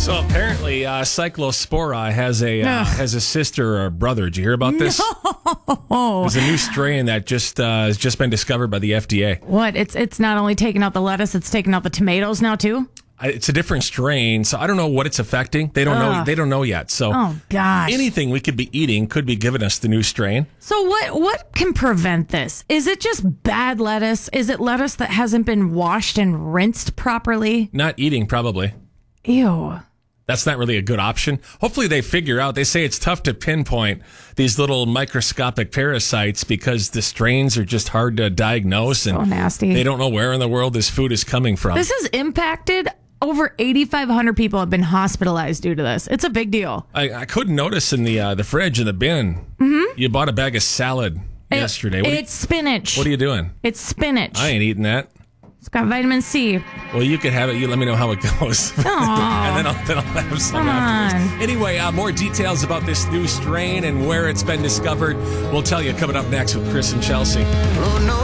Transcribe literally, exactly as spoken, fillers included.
So apparently, uh, Cyclospora has a uh, has a sister or a brother. Did you hear about this? No. There's a new strain that just uh, has just been discovered by the F D A. What? It's it's not only taking out the lettuce; it's taking out the tomatoes now too. I- It's a different strain, so I don't know what it's affecting. They don't know. Ugh. They don't know yet. So Oh gosh. anything we could be eating could be giving us the new strain. So what what can prevent this? Is it just bad lettuce? Is it lettuce that hasn't been washed and rinsed properly? Not eating, probably. Ew. That's not really a good option. Hopefully they figure out, they say it's tough to pinpoint these little microscopic parasites because the strains are just hard to diagnose and So nasty. they don't know where in the world this food is coming from. This has impacted over eighty-five hundred people have been hospitalized due to this. It's a big deal. I, I couldn't notice in the uh, the fridge in the bin, mm-hmm. you bought a bag of salad yesterday. What, It's spinach. are, what are you doing? It's spinach. I ain't eating that. It's got vitamin C. Well, you can have it. You let me know how it goes. and then I'll, then I'll have some Come afterwards. on. Anyway, uh, more details about this new strain and where it's been discovered. We'll tell you coming up next with Chris and Chelsea. Oh, no.